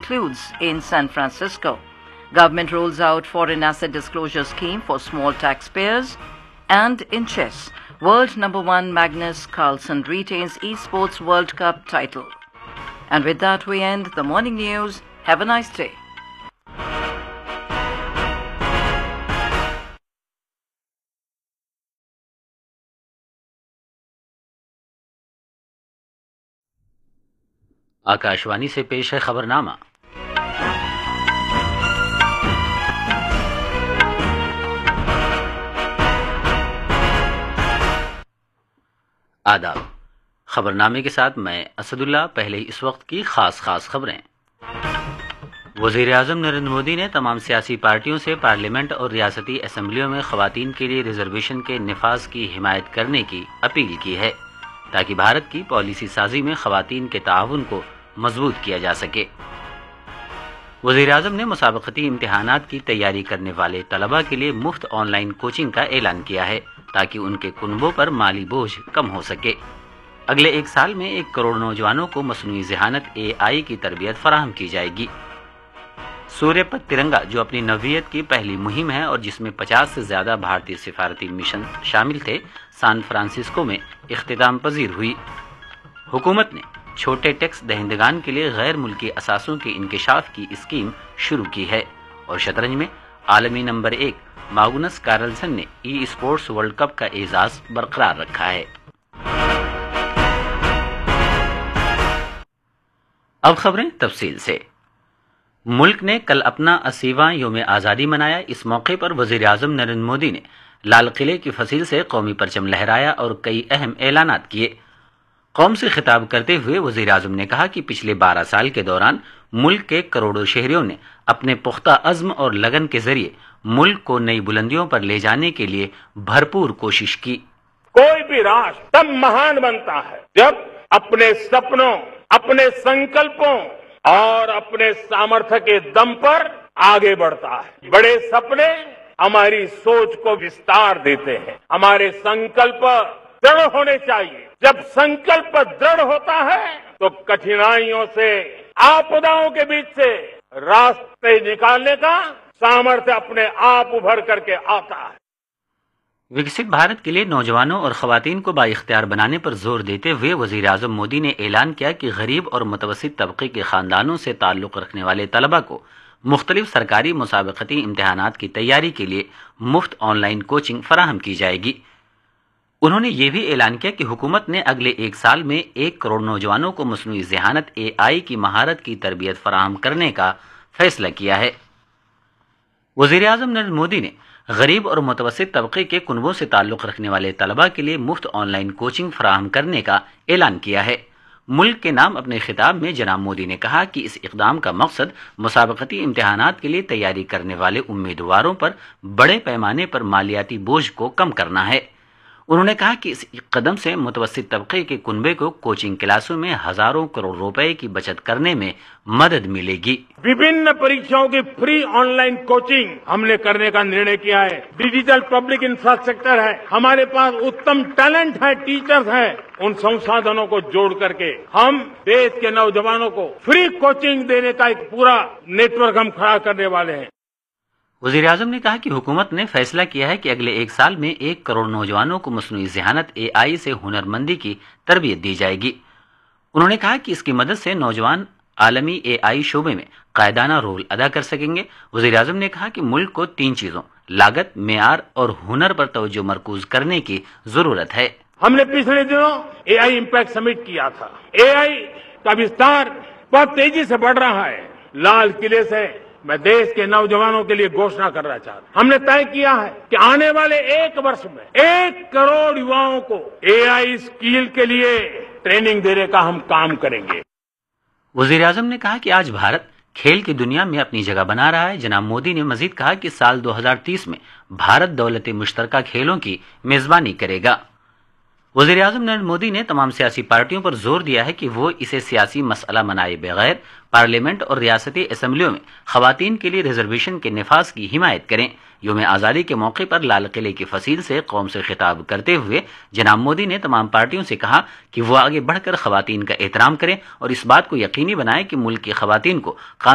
concludes in San Francisco. Government rolls out foreign asset disclosure scheme for small taxpayers. And in chess, world number 1 Magnus Carlsen retains esports World Cup title. And with that we end the morning news. Have a nice day. Akashvani से पेश है खबरनामा। आदाब। खबरनामे के साथ मैं असदुल्ला। पहले इस वक्त की खास खबरें। वज़ीर आज़म नरेंद्र मोदी ने तमाम सियासी पार्टियों से पार्लियामेंट और रियासती असम्बलियों में ख़वातीन के लिए रिजर्वेशन के निफाज की हिमायत करने की अपील की है ताकि भारत की पॉलिसी साजी में ख़वातीन के ताउन को मजबूत किया जा सके। वज़ीर आज़म ने मुसाबकती इम्तिहानात की तैयारी करने वाले तलबा के लिए मुफ्त ऑनलाइन कोचिंग का ऐलान किया है ताकि उनके कुनबों पर माली बोझ कम हो सके। अगले 1 साल में 1 करोड़ नौजवानों को मसनूई ज़हानत AI की तरबियत फराहम की जाएगी। सूर्य पर तिरंगा, जो अपनी नवीयत की पहली मुहिम है और जिसमें 50 से ज्यादा भारतीय सिफारती मिशन शामिल थे, सान फ्रांसिस्को में इख्तिताम पजीर हुई। हुकूमत ने छोटे टैक्स दहिंदगान के लिए गैर मुल्की असासों के इंकिशाफ की स्कीम शुरू की है और शतरंज में आलमी नंबर 1 मैग्नस कार्लसन ने ई स्पोर्ट्स वर्ल्ड कप का एजाज बरकरार रखा है। अब खबरें तफसील से। मुल्क ने कल अपना 80वां यौम आज़ादी मनाया। इस मौके पर वज़ीर आज़म नरेंद्र मोदी ने लाल किले की फसील से कौमी परचम लहराया और कई अहम ऐलानात किए। कौम से खिताब करते हुए वज़ीर आज़म ने कहा कि पिछले 12 साल के दौरान मुल्क के करोड़ों शहरियों ने अपने पुख्ता अज़्म और लगन के जरिए मुल्क को नई बुलंदियों पर ले जाने के लिए भरपूर कोशिश की। कोई भी राष्ट्र तब महान बनता है जब अपने सपनों, अपने संकल्पों और अपने सामर्थ्य के दम पर आगे बढ़ता है। बड़े सपने हमारी सोच को विस्तार देते हैं। हमारे संकल्प दृढ़ होने चाहिए। जब संकल्प दृढ़ होता है तो कठिनाइयों से, आपदाओं के बीच से रास्ते निकालने का सामर्थ्य अपने आप उभर करके आता है। विकसित भारत के लिए नौजवानों और ख़वातीन को बाइख्तियार बनाने पर जोर देते हुए वज़ीर आज़म मोदी ने ऐलान किया कि गरीब और मुतवस्सित तबके के ख़ानदानों से ताल्लुक़ रखने वाले तलबा को मुख्तलिफ सरकारी मुसाबकती इम्तिहानात की तैयारी के लिए मुफ्त ऑनलाइन कोचिंग फराहम की जाएगी। उन्होंने ये भी ऐलान किया कि हुकूमत ने अगले 1 साल में 1 करोड़ नौजवानों को मसनूई ज़हानत AI की महारत की तरबियत फराहम करने का फैसला किया है। वज़ीर आज़म नरेंद्र मोदी ने गरीब और मुतवस्सित तबके के कुनबों से ताल्लुक़ रखने वाले तलबा के लिए मुफ्त ऑनलाइन कोचिंग फराहम करने का ऐलान किया है। मुल्क के नाम अपने खिताब में जनाब मोदी ने कहा कि इस इक़दाम का मकसद मुसाबकती इम्तिहानात के लिए तैयारी करने वाले उम्मीदवारों पर बड़े पैमाने पर मालियाती बोझ को कम करना है। उन्होंने कहा कि इस कदम से मुतवस्सित तबके के कुनबे को कोचिंग क्लासों में हजारों करोड़ रुपए की बचत करने में मदद मिलेगी। विभिन्न परीक्षाओं की फ्री ऑनलाइन कोचिंग हमने करने का निर्णय किया है। डिजिटल पब्लिक इंफ्रास्ट्रक्चर है, हमारे पास उत्तम टैलेंट है, टीचर्स हैं। उन संसाधनों को जोड़ करके हम देश के नौजवानों को फ्री कोचिंग देने का एक पूरा नेटवर्क हम खड़ा करने वाले हैं। वज़ीर आज़म ने कहा कि हुकूमत ने फैसला किया है कि अगले 1 साल में 1 करोड़ नौजवानों को मसनूई ज़हानत AI से हुनरमंदी की तरबियत दी जाएगी। उन्होंने कहा कि इसकी मदद से नौजवान आलमी AI शोबे में कायदाना रोल अदा कर सकेंगे। वज़ीर आज़म ने कहा कि मुल्क को 3 चीज़ों लागत, मेयार और हुनर पर तवज्जो मरकूज करने की जरूरत है। हमने पिछले दिनों AI इम्पैक्ट समिट किया था। AI का विस्तार बहुत तेजी से बढ़ रहा है। लाल किले से मैं देश के नौजवानों के लिए घोषणा करना चाहता हूं। हमने तय किया है कि आने वाले 1 वर्ष में 1 करोड़ युवाओं को AI स्किल के लिए ट्रेनिंग देने का हम काम करेंगे। वज़ीर आज़म ने कहा कि आज भारत खेल की दुनिया में अपनी जगह बना रहा है। जनाब मोदी ने मजीद कहा कि साल 2030 में भारत दौलत मुश्तरका खेलों की मेजबानी करेगा। वज़ीर आज़म नरेंद्र मोदी ने तमाम सियासी पार्टियों पर जोर दिया है कि वो इसे सियासी मसला बनाए बगैर पार्लियामेंट और रियासती असम्बलियों में ख़वातीन के लिए रिजर्वेशन के निफाज की हिमायत करें। यौम आज़ादी के मौके पर लाल किले की फसील से कौम से खिताब करते हुए जनाब मोदी ने तमाम पार्टियों से कहा कि वो आगे बढ़कर ख़वातीन का एहतराम करें और इस बात को यकीनी बनाएं कि मुल्क की ख़वातीन को